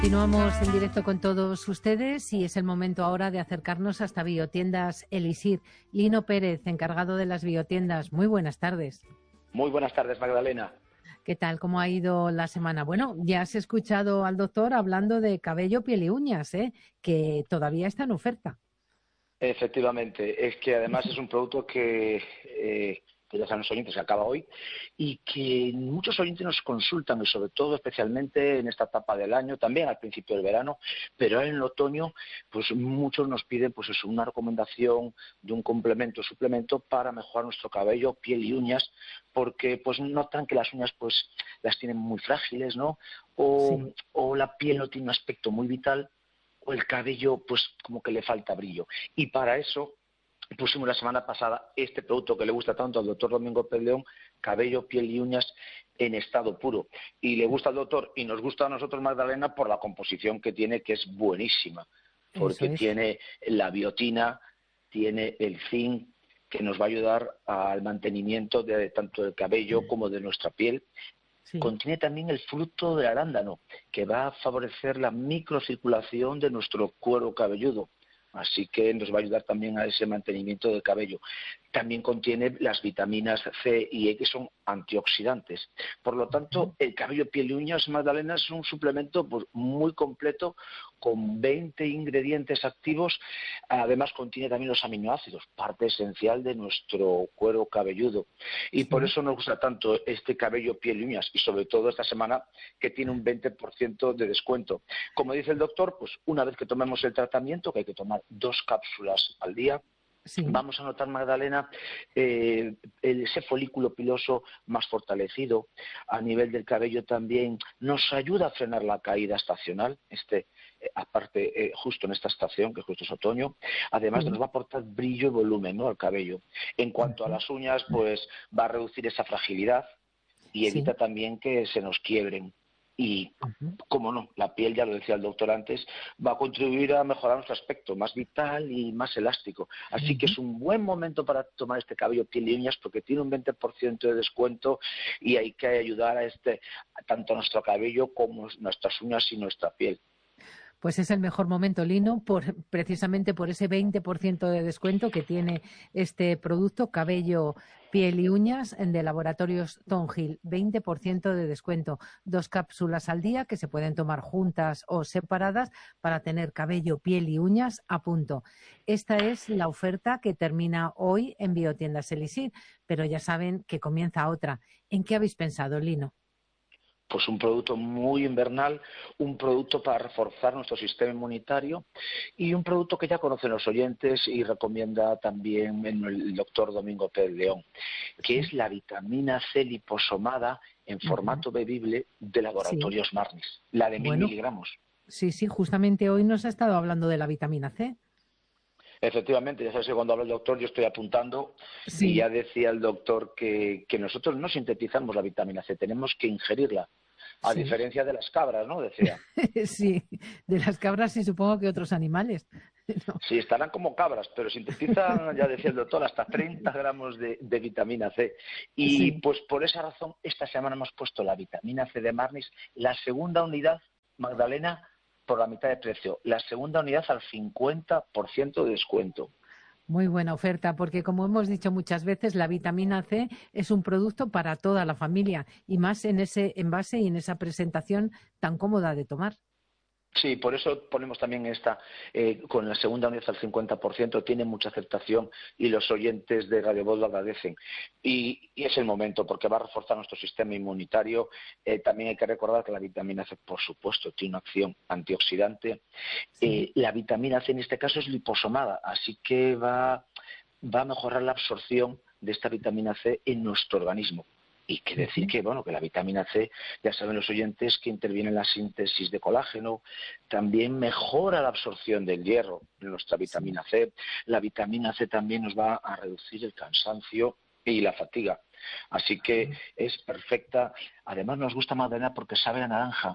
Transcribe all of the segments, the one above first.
Continuamos en directo con todos ustedes y es el momento ahora de acercarnos hasta Biotiendas Elixir. Lino Pérez, encargado de las biotiendas. Muy buenas tardes. Muy buenas tardes, Magdalena. ¿Qué tal? ¿Cómo ha ido la semana? Bueno, ya has escuchado al doctor hablando de cabello, piel y uñas, que todavía está en oferta. Efectivamente, es que además es un producto que ya saben los oyentes, que acaba hoy, y que muchos oyentes nos consultan, y sobre todo, especialmente en esta etapa del año, también al principio del verano, pero en el otoño, pues muchos nos piden pues eso, una recomendación de un complemento, suplemento para mejorar nuestro cabello, piel y uñas, porque pues notan que las uñas pues las tienen muy frágiles, ¿no? O la piel no tiene un aspecto muy vital, o el cabello pues como que le falta brillo. Y para eso pusimos la semana pasada este producto que le gusta tanto al doctor Domingo Pérez León, cabello, piel y uñas en estado puro. Y le gusta al doctor y nos gusta a nosotros, Magdalena, por la composición que tiene, que es buenísima. Porque tiene la biotina, tiene el zinc, que nos va a ayudar al mantenimiento de tanto del cabello como de nuestra piel. Sí. Contiene también el fruto del arándano, que va a favorecer la microcirculación de nuestro cuero cabelludo. Así que nos va a ayudar también a ese mantenimiento del cabello. También contiene las vitaminas C y E, que son antioxidantes. Por lo tanto, el cabello, piel y uñas, Magdalena, es un suplemento pues, muy completo, con 20 ingredientes activos. Además, contiene también los aminoácidos, parte esencial de nuestro cuero cabelludo. Y por eso nos gusta tanto este cabello, piel y uñas, y sobre todo esta semana, que tiene un 20% de descuento. Como dice el doctor, pues una vez que tomemos el tratamiento, que hay que tomar 2 cápsulas al día, sí, vamos a notar, Magdalena, ese folículo piloso más fortalecido. A nivel del cabello también nos ayuda a frenar la caída estacional, aparte justo en esta estación, que justo es otoño. Además nos va a aportar brillo y volumen, ¿no?, al cabello. En cuanto a las uñas, pues va a reducir esa fragilidad y evita también que se nos quiebren. Y, como no, la piel, ya lo decía el doctor antes, va a contribuir a mejorar nuestro aspecto más vital y más elástico. Así que es un buen momento para tomar este cabello, piel y uñas, porque tiene un 20% de descuento y hay que ayudar a tanto a nuestro cabello como nuestras uñas y nuestra piel. Pues es el mejor momento, Lino, precisamente por ese 20% de descuento que tiene este producto, cabello, piel y uñas, de Laboratorios Thornhill. 20% de descuento. 2 cápsulas al día que se pueden tomar juntas o separadas para tener cabello, piel y uñas a punto. Esta es la oferta que termina hoy en Biotiendas Elixir, pero ya saben que comienza otra. ¿En qué habéis pensado, Lino? Pues un producto muy invernal, un producto para reforzar nuestro sistema inmunitario y un producto que ya conocen los oyentes y recomienda también el doctor Domingo Pérez León, que es la vitamina C liposomada en formato bebible de Laboratorios Marnis, la de 1000 miligramos. Sí, justamente hoy nos ha estado hablando de la vitamina C. Efectivamente, ya sabes que cuando habla el doctor yo estoy apuntando y ya decía el doctor que nosotros no sintetizamos la vitamina C, tenemos que ingerirla, a diferencia de las cabras, ¿no?, decía. Sí, de las cabras y supongo que otros animales. No. Sí, estarán como cabras, pero sintetizan, ya decía el doctor, hasta 30 gramos de vitamina C. Y pues por esa razón esta semana hemos puesto la vitamina C de Marnis, la segunda unidad, Magdalena, por la mitad de precio, la segunda unidad al 50% de descuento. Muy buena oferta, porque como hemos dicho muchas veces, la vitamina C es un producto para toda la familia y más en ese envase y en esa presentación tan cómoda de tomar. Sí, por eso ponemos también esta, con la segunda unidad al 50%, tiene mucha aceptación y los oyentes de Radio Voz lo agradecen. Y es el momento, porque va a reforzar nuestro sistema inmunitario. También hay que recordar que la vitamina C, por supuesto, tiene una acción antioxidante. La vitamina C en este caso es liposomada, así que va a mejorar la absorción de esta vitamina C en nuestro organismo. Y que decir que la vitamina C, ya saben los oyentes, que interviene en la síntesis de colágeno, también mejora la absorción del hierro de nuestra vitamina C. La vitamina C también nos va a reducir el cansancio y la fatiga. Así que es perfecta. Además nos gusta, Magdalena, porque sabe a naranja.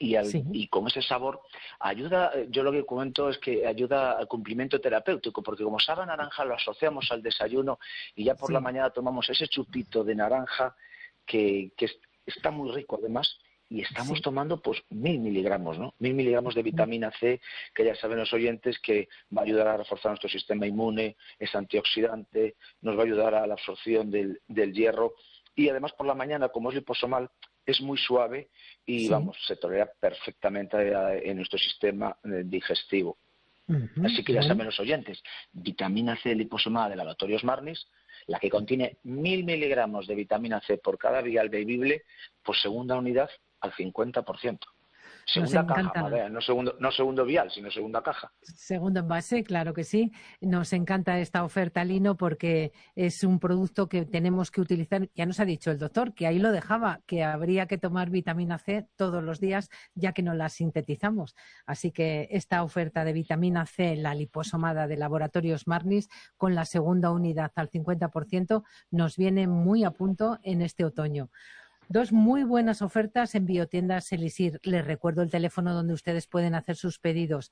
Y con ese sabor ayuda, yo lo que comento es que ayuda al cumplimiento terapéutico, porque como sabe a naranja lo asociamos al desayuno y ya por la mañana tomamos ese chupito de naranja que está muy rico además y estamos Sí. tomando pues 1000 miligramos, ¿no? 1000 miligramos de vitamina C, que ya saben los oyentes que va a ayudar a reforzar nuestro sistema inmune, es antioxidante, nos va a ayudar a la absorción del hierro, y además por la mañana, como es liposomal, es muy suave y Sí. vamos, se tolera perfectamente en nuestro sistema digestivo. Ujú. Así que ya Bueno. saben los oyentes, vitamina C liposomada de Laboratorios Marnis, la que contiene 1000 miligramos de vitamina C por cada vial bebible, por segunda unidad al 50%. Nos Segunda caja, encanta. madre, no segundo vial, sino segunda caja. Segundo envase, claro que sí. Nos encanta esta oferta, Lino, porque es un producto que tenemos que utilizar. Ya nos ha dicho el doctor que ahí lo dejaba, que habría que tomar vitamina C todos los días, ya que no la sintetizamos. Así que esta oferta de vitamina C, la liposomada de Laboratorios Marnis, con la segunda unidad al 50%, nos viene muy a punto en este otoño. Dos muy buenas ofertas en Biotiendas Elisir. Les recuerdo el teléfono donde ustedes pueden hacer sus pedidos: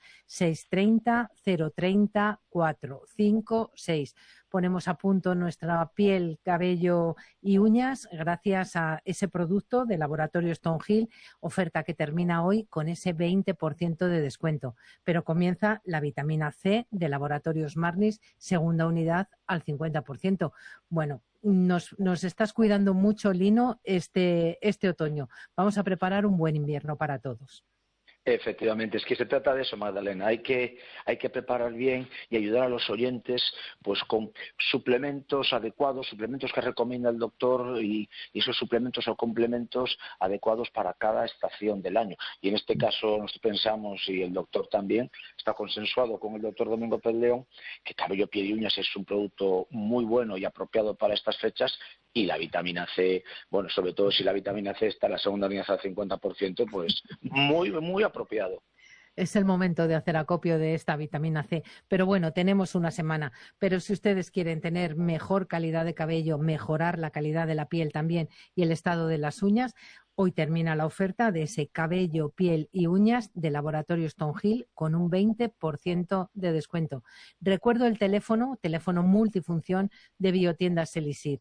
630-030-456. Ponemos a punto nuestra piel, cabello y uñas gracias a ese producto de Laboratorio Stonehill, oferta que termina hoy con ese 20% de descuento. Pero comienza la vitamina C de Laboratorios Marnis, segunda unidad al 50%. Bueno, nos estás cuidando mucho, Lino, este otoño. Vamos a preparar un buen invierno para todos. Efectivamente, es que se trata de eso, Magdalena. Hay que preparar bien y ayudar a los oyentes pues con suplementos adecuados, suplementos que recomienda el doctor y esos suplementos o complementos adecuados para cada estación del año. Y en este caso nosotros pensamos, y el doctor también, está consensuado con el doctor Domingo Pérez León, que cabello, piel y uñas es un producto muy bueno y apropiado para estas fechas, y la vitamina C, bueno, sobre todo si la vitamina C está en la segunda unidad al 50%, pues muy, muy apropiado. Es el momento de hacer acopio de esta vitamina C. Pero bueno, tenemos una semana. Pero si ustedes quieren tener mejor calidad de cabello, mejorar la calidad de la piel también y el estado de las uñas, hoy termina la oferta de ese cabello, piel y uñas de Laboratorio Stonehill con un 20% de descuento. Recuerdo el teléfono multifunción de Biotiendas Elisir: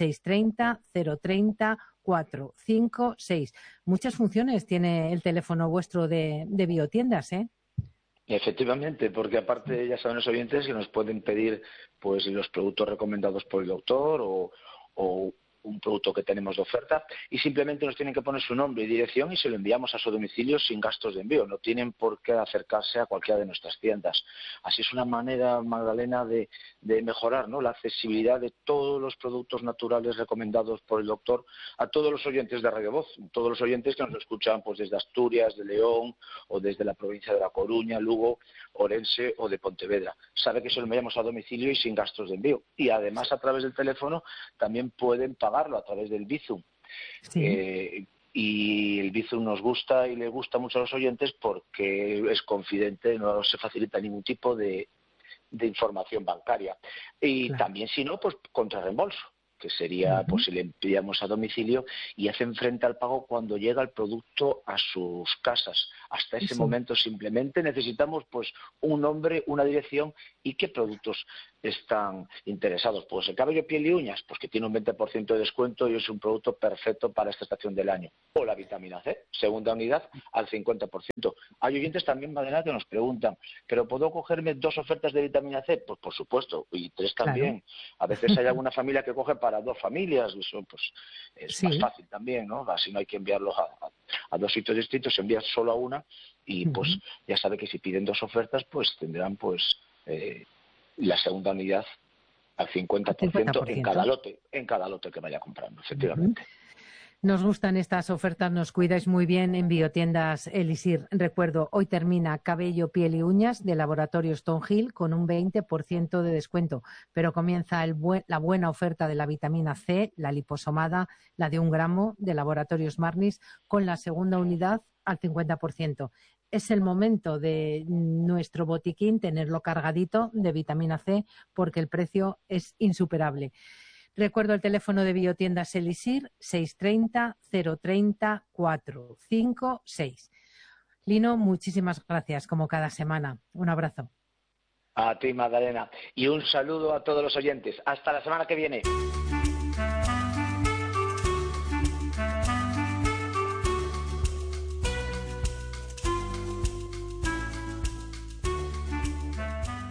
630-030-456. Muchas funciones tiene el teléfono vuestro de Biotiendas, ¿eh? Efectivamente, porque aparte ya saben los oyentes que nos pueden pedir pues los productos recomendados por el doctor o un producto que tenemos de oferta, y simplemente nos tienen que poner su nombre y dirección y se lo enviamos a su domicilio sin gastos de envío. No tienen por qué acercarse a cualquiera de nuestras tiendas. Así es una manera, Magdalena, de mejorar, ¿no?, la accesibilidad de todos los productos naturales recomendados por el doctor a todos los oyentes de Radio Voz, todos los oyentes que nos escuchan pues desde Asturias, de León o desde la provincia de La Coruña, Lugo, Orense o de Pontevedra. Sabe que se lo enviamos a domicilio y sin gastos de envío. Y además a través del teléfono también pueden pagarlo a través del Bizum. Sí. Y el Bizum nos gusta y le gusta mucho a los oyentes porque es confidente, no se facilita ningún tipo de información bancaria. Y Claro. también, si no, pues contra reembolso, que sería pues si le enviamos a domicilio y hacen frente al pago cuando llega el producto a sus casas. Hasta ese Sí. momento simplemente necesitamos pues un nombre, una dirección y qué productos están interesados. Pues el cabello, piel y uñas, pues que tiene un 20% de descuento y es un producto perfecto para esta estación del año. O la vitamina C, segunda unidad al 50%. Hay oyentes también, Madena, que nos preguntan, ¿pero puedo cogerme 2 ofertas de vitamina C? Pues por supuesto, y 3 también. Claro. A veces hay alguna familia que coge para 2 familias, eso pues es más Sí. fácil también, ¿no? Así no hay que enviarlos a 2 sitios distintos, se envía solo a una y pues ya sabe que si piden 2 ofertas pues tendrán pues la segunda unidad al 50% en cada lote que vaya comprando, efectivamente. Nos gustan estas ofertas, nos cuidáis muy bien en Biotiendas Elisir. Recuerdo, hoy termina cabello, piel y uñas de Laboratorio Stonehill con un 20% de descuento, pero comienza la buena oferta de la vitamina C, la liposomada, la de 1 gramo de Laboratorios Marnis, con la segunda unidad al 50%. Es el momento de nuestro botiquín tenerlo cargadito de vitamina C porque el precio es insuperable. Recuerdo el teléfono de Biotiendas Elisir: 630-030-456. Lino, muchísimas gracias, como cada semana. Un abrazo. A ti, Magdalena. Y un saludo a todos los oyentes. Hasta la semana que viene.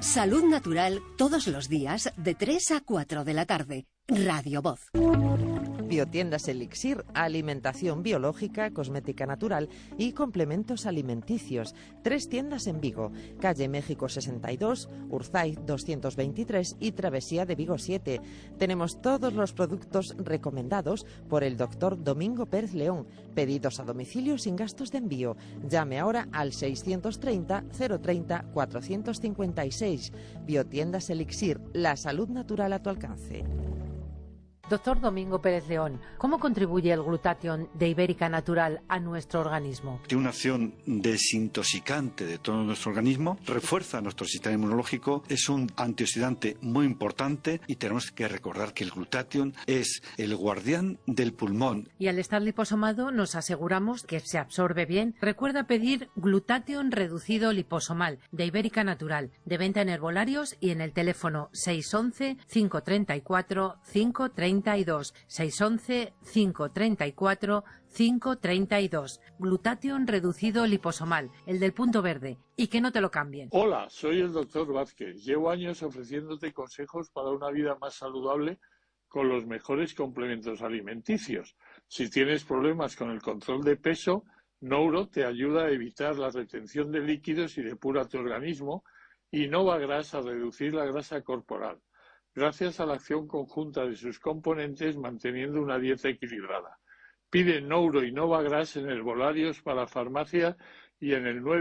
Salud Natural todos los días de 3 a 4 de la tarde. Radio Voz. Biotiendas Elixir, alimentación biológica, cosmética natural y complementos alimenticios. 3 tiendas en Vigo, calle México 62, Urzaiz 223 y Travesía de Vigo 7. Tenemos todos los productos recomendados por el doctor Domingo Pérez León. Pedidos a domicilio sin gastos de envío. Llame ahora al 630 030 456. Biotiendas Elixir, la salud natural a tu alcance. Doctor Domingo Pérez León, ¿cómo contribuye el glutatión de Ibérica Natural a nuestro organismo? Tiene una acción desintoxicante de todo nuestro organismo, refuerza nuestro sistema inmunológico, es un antioxidante muy importante y tenemos que recordar que el glutatión es el guardián del pulmón. Y al estar liposomado nos aseguramos que se absorbe bien. Recuerda pedir glutatión reducido liposomal de Ibérica Natural, de venta en herbolarios y en el teléfono 611 534 532. 611 534 532. Glutatión reducido liposomal, el del punto verde. Y que no te lo cambien. Hola, soy el doctor Vázquez. Llevo años ofreciéndote consejos para una vida más saludable con los mejores complementos alimenticios. Si tienes problemas con el control de peso, Nouro te ayuda a evitar la retención de líquidos y depura tu organismo, y Novagras a reducir la grasa corporal, gracias a la acción conjunta de sus componentes manteniendo una dieta equilibrada. Pide Nouro y Novagras en herbolarios para farmacia y en el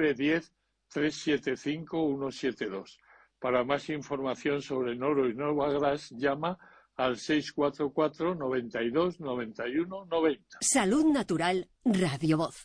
910-375-172. Para más información sobre Nouro y Novagras, llama al 644 92 91 90. Salud Natural, Radio Voz.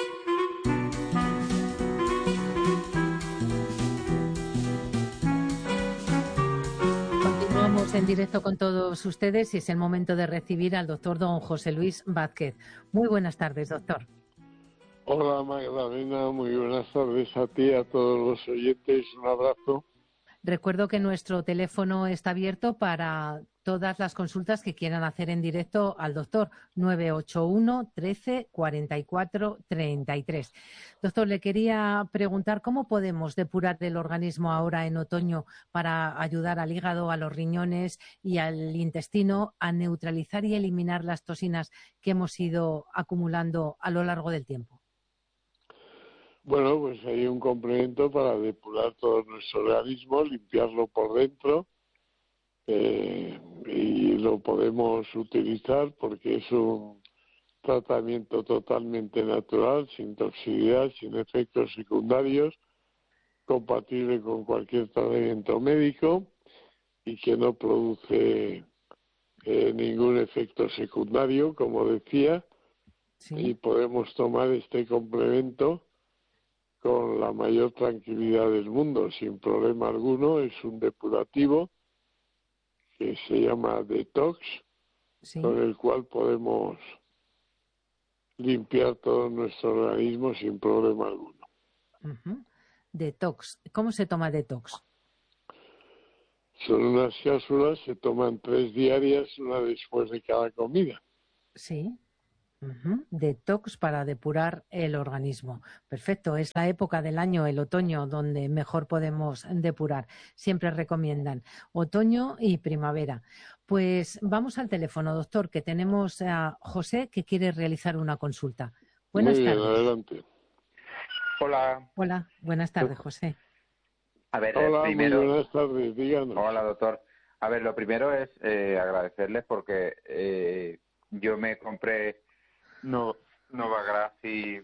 Estamos en directo con todos ustedes y es el momento de recibir al doctor don José Luis Vázquez. Muy buenas tardes, doctor. Hola Magdalena, muy buenas tardes a ti, a todos los oyentes, un abrazo. Recuerdo que nuestro teléfono está abierto para todas las consultas que quieran hacer en directo al doctor, 981 13 44 33. Doctor, le quería preguntar cómo podemos depurar el organismo ahora en otoño para ayudar al hígado, a los riñones y al intestino a neutralizar y eliminar las toxinas que hemos ido acumulando a lo largo del tiempo. Bueno, pues hay un complemento para depurar todo nuestro organismo, limpiarlo por dentro, y lo podemos utilizar porque es un tratamiento totalmente natural, sin toxicidad, sin efectos secundarios, compatible con cualquier tratamiento médico y que no produce ningún efecto secundario, como decía, sí. Y podemos tomar este complemento con la mayor tranquilidad del mundo, sin problema alguno. Es un depurativo que se llama Detox, sí, con el cual podemos limpiar todo nuestro organismo sin problema alguno. Uh-huh. Detox. ¿Cómo se toma Detox? Son unas cápsulas, se toman 3 diarias, una después de cada comida. Sí. Uh-huh. Detox para depurar el organismo. Perfecto, es la época del año, el otoño, donde mejor podemos depurar. Siempre recomiendan otoño y primavera. Pues vamos al teléfono, doctor, que tenemos a José que quiere realizar una consulta. Buenas tardes. Adelante. Hola. Hola, buenas tardes, José. A ver, hola, primero... muy buenas tardes, díganos. Hola, doctor. A ver, lo primero es agradecerles porque yo me compré Novagras y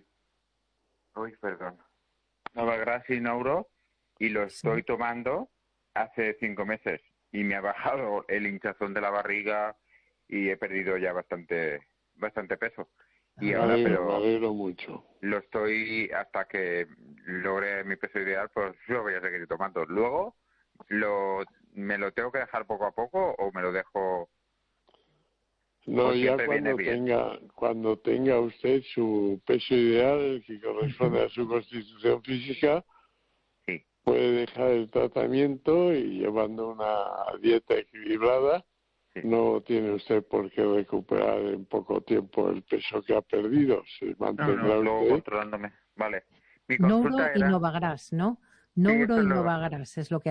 Nouro y lo estoy tomando hace 5 meses y me ha bajado el hinchazón de la barriga y he perdido ya bastante peso. Y ahora, me alegro mucho. Lo estoy hasta que logre mi peso ideal, pues lo voy a seguir tomando. Luego, ¿me lo tengo que dejar poco a poco o me lo dejo? No, ya cuando tenga usted su peso ideal, el que corresponde a su constitución física, sí, puede dejar el tratamiento y llevando una dieta equilibrada, sí, no tiene usted por qué recuperar en poco tiempo el peso que ha perdido. Se mantendrá luego usted controlándome. Vale. Mi Nouro consulta y era... Novagras, ¿no? Nouro y Novagras es lo que